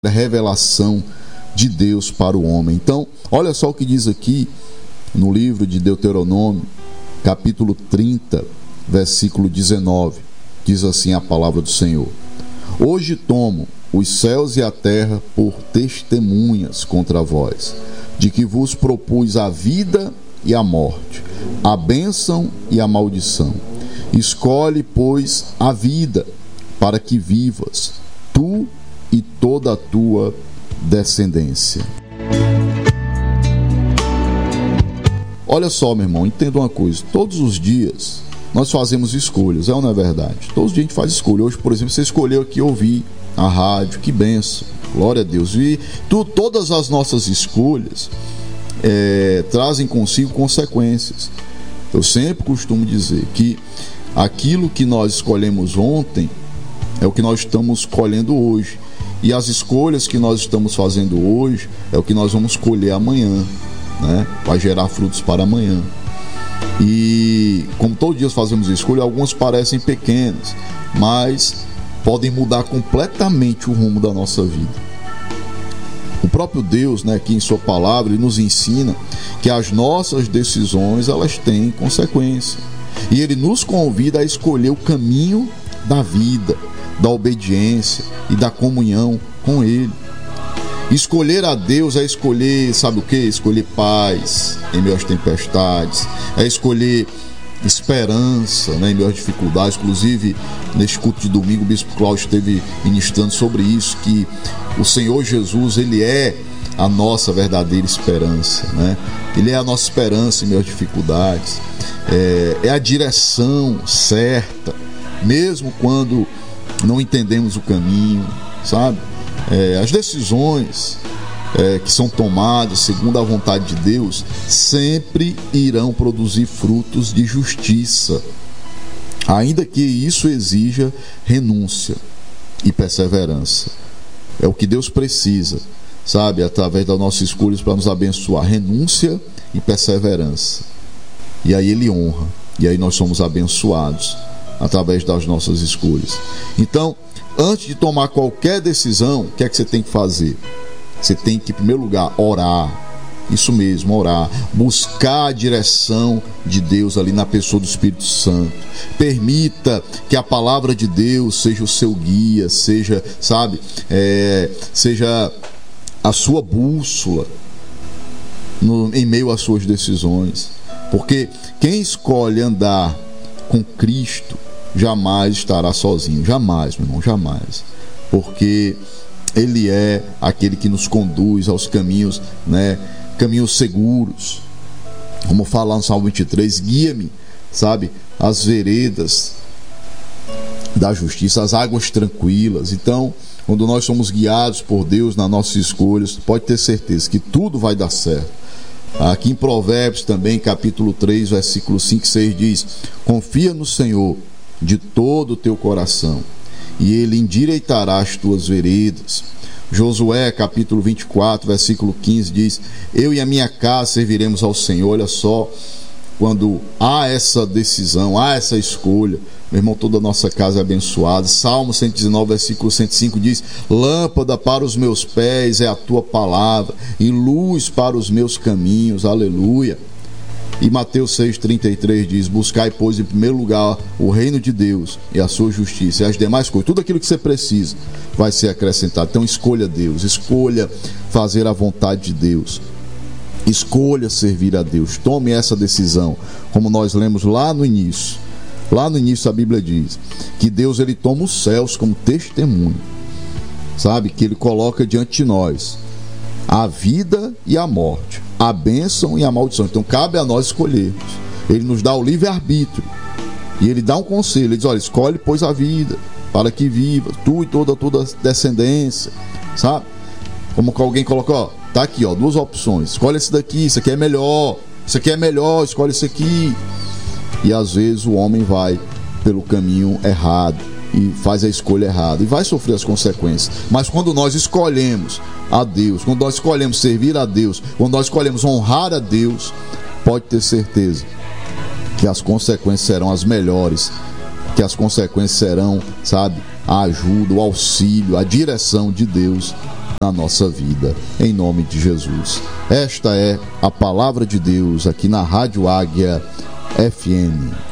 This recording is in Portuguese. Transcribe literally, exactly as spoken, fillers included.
a revelação de Deus para o homem. Então, olha só o que diz aqui no livro de Deuteronômio, capítulo trinta, versículo dezenove. Diz assim a palavra do Senhor: Hoje tomo os céus e a terra por testemunhas contra vós, de que vos propus a vida e a morte, a bênção e a maldição. Escolhe, pois, a vida, para que vivas, tu e toda a tua descendência. Olha só, meu irmão, entenda uma coisa: todos os dias nós fazemos escolhas, é ou não é verdade? Todos os dias a gente faz escolha. Hoje, por exemplo, você escolheu aqui ouvir a rádio, que bênção, glória a Deus. E tu, todas as nossas escolhas é, trazem consigo consequências. Eu sempre costumo dizer que aquilo que nós escolhemos ontem é o que nós estamos colhendo hoje, e as escolhas que nós estamos fazendo hoje é o que nós vamos colher amanhã, né? Vai gerar frutos para amanhã. E como todos os dias fazemos escolha, algumas parecem pequenas, mas podem mudar completamente o rumo da nossa vida. O próprio Deus, né, aqui em sua palavra, ele nos ensina que as nossas decisões, elas têm consequência, e ele nos convida a escolher o caminho da vida, da obediência e da comunhão com ele. Escolher a Deus é escolher, sabe o que? Escolher paz em meio às tempestades, é escolher esperança, né, em meio às dificuldades. Inclusive, neste culto de domingo, o Bispo Cláudio esteve ministrando sobre isso, que o Senhor Jesus, ele é a nossa verdadeira esperança, né? Ele é a nossa esperança em meio às dificuldades, é, é a direção certa, mesmo quando não entendemos o caminho, sabe? É, as decisões é, que são tomadas segundo a vontade de Deus sempre irão produzir frutos de justiça, ainda que isso exija renúncia e perseverança. É o que Deus precisa, sabe, através das nossas escolhas, para nos abençoar: renúncia e perseverança. E aí Ele honra, e aí nós somos abençoados através das nossas escolhas. Então, antes de tomar qualquer decisão, o que é que você tem que fazer? Você tem que, em primeiro lugar, orar. Isso mesmo, orar. Buscar a direção de Deus ali na pessoa do Espírito Santo. Permita que a palavra de Deus seja o seu guia, seja, sabe, é, seja a sua bússola no, em meio às suas decisões. Porque quem escolhe andar com Cristo jamais estará sozinho, jamais, meu irmão, jamais, porque Ele é aquele que nos conduz aos caminhos, né, caminhos seguros. Como fala no Salmo vinte e três: guia-me, sabe, as veredas da justiça, as águas tranquilas. Então, quando nós somos guiados por Deus nas nossas escolhas, pode ter certeza que tudo vai dar certo. Aqui em Provérbios também, capítulo três, versículo cinco e seis diz: confia no Senhor de todo o teu coração, e Ele endireitará as tuas veredas. Josué, capítulo vinte e quatro, versículo quinze diz: eu e a minha casa serviremos ao Senhor. Olha só, quando há essa decisão, há essa escolha, meu irmão, toda a nossa casa é abençoada. Salmo cento e dezenove, versículo cento e cinco diz: lâmpada para os meus pés é a tua palavra, e luz para os meus caminhos. Aleluia. E Mateus seis, trinta e três diz: buscai, pois, em primeiro lugar o reino de Deus e a sua justiça, e as demais coisas, tudo aquilo que você precisa, vai ser acrescentado. Então escolha Deus, escolha fazer a vontade de Deus, escolha servir a Deus. Tome essa decisão, como nós lemos lá no início. Lá no início a Bíblia diz que Deus, ele toma os céus como testemunho, sabe, que Ele coloca diante de nós a vida e a morte, a bênção e a maldição. Então cabe a nós escolhermos. Ele nos dá o livre-arbítrio, e Ele dá um conselho. Ele diz: olha, escolhe, pois, a vida, para que viva, tu e toda a tua descendência, sabe? Como que alguém colocou, ó, tá aqui, ó, duas opções: escolhe esse daqui, isso aqui é melhor, isso aqui é melhor, escolhe esse aqui. E às vezes o homem vai pelo caminho errado e faz a escolha errada e vai sofrer as consequências. Mas quando nós escolhemos a Deus, quando nós escolhemos servir a Deus, quando nós escolhemos honrar a Deus, pode ter certeza que as consequências serão as melhores, que as consequências serão, sabe, a ajuda, o auxílio, a direção de Deus na nossa vida, em nome de Jesus. Esta é a palavra de Deus aqui na Rádio Águia F M.